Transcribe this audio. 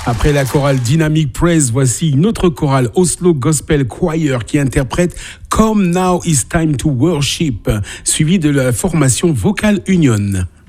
Après la chorale Dynamic Praise, voici une autre chorale Oslo Gospel Choir qui interprète Come Now It's Time to Worship, suivi de la formation Vocal Union.